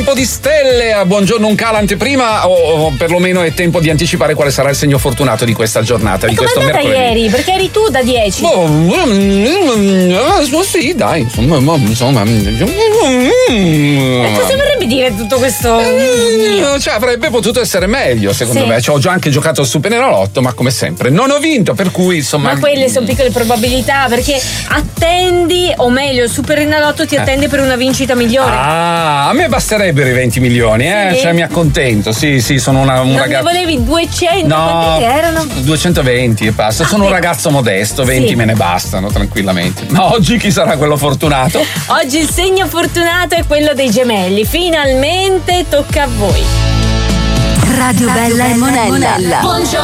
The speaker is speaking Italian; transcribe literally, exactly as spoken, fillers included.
tempo di stelle. Buongiorno, un cala anteprima o, o perlomeno è tempo di anticipare quale sarà il segno fortunato di questa giornata, e di com'è questo andata mercoledì. ieri? Perché eri tu da dieci. Oh, sì, dai, insomma, insomma. E cosa vorrebbe dire tutto questo? Eh, cioè, avrebbe potuto essere meglio, secondo Sì. me. Cioè, ho già anche giocato al Superenalotto, ma come sempre non ho vinto, per cui insomma. Ma quelle sono piccole probabilità, perché attendi, o meglio, il Superenalotto ti attende per una vincita migliore. Ah, a me basterebbero i venti milioni, eh? Sì. Cioè, mi accontento. Sì, sì, sono una, un non ragazzo. ne volevi duecento? No, Quanti erano? duecentoventi e basta. Ah, sono un beh. ragazzo modesto, venti Sì. me ne bastano tranquillamente. Ma oggi chi sarà quello fortunato? Oggi il segno fortunato è quello dei gemelli. Finalmente tocca a voi. Radio Bella e Monella. Buongiorno.